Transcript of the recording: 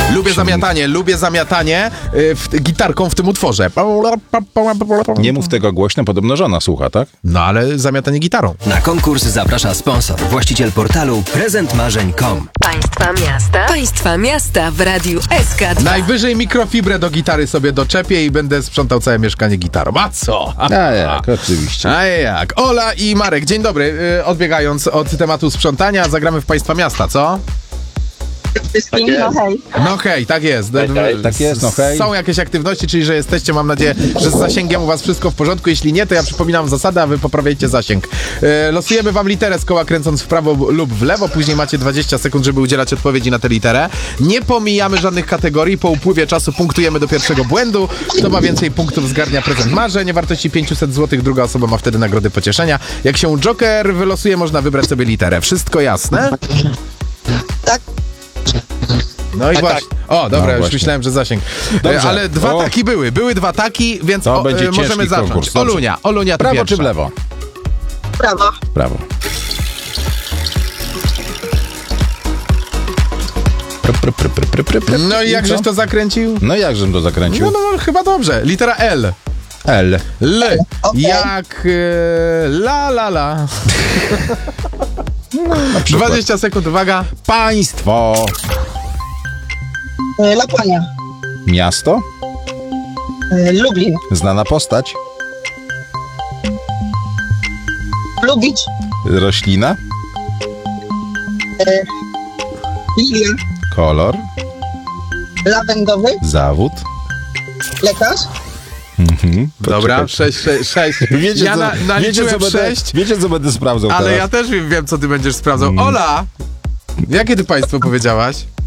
Lubię zamiatanie gitarką w tym utworze. Nie mów tego głośno, podobno żona słucha, tak? No ale zamiatanie gitarą. Na konkurs zaprasza sponsor, właściciel portalu prezentmarzeń.com. Państwa miasta w Radiu SK2. Najwyżej mikrofibrę do gitary sobie doczepię i będę sprzątał całe mieszkanie gitarą. A co? A jak, oczywiście. A jak? Ola i Marek, dzień dobry. Odbiegając od tematu sprzątania, zagramy w Państwa miasta, co? Wszystkim, no hej. No hej, tak jest. Tak jest, no hej. Są jakieś aktywności, czyli że jesteście, mam nadzieję, że z zasięgiem u was wszystko w porządku. Jeśli nie, to ja przypominam zasadę, a wy poprawiajcie zasięg. Losujemy wam literę z koła, kręcąc w prawo lub w lewo. Później macie 20 sekund, żeby udzielać odpowiedzi na tę literę. Nie pomijamy żadnych kategorii. Po upływie czasu punktujemy do pierwszego błędu. Kto ma więcej punktów, zgarnia prezent marzeń. Wartości 500 zł. Druga osoba ma wtedy nagrody pocieszenia. Jak się Joker wylosuje, można wybrać sobie literę. Wszystko jasne? Tak. No i właśnie. O, dobra, No już właśnie. myślałem, że zasięg. Dobrze. Ale dwa taki były. Były dwa taki, więc To będzie możemy ciężki zacząć. konkurs. Dobrze. Olunia, ty Prawo pierwsza. czy w lewo? Brawo. Prawo. No i jakżeś co? to zakręcił? No jakżem to zakręcił? No, chyba dobrze. Litera L. L. L. Okej. Jak la. Na przykład. 20 sekund, uwaga. Państwo. Laponia. Miasto. Lublin. Znana postać. Lubić. Roślina. Lilia. Kolor. Lawendowy. Zawód. Lekarz. Dobra, 6. Wiecie, Ja naliczyłem 6, wiecie, co będę sprawdzał ale teraz? ja też wiem, co ty będziesz sprawdzał. Ola! Jakie ty państwo powiedziałaś?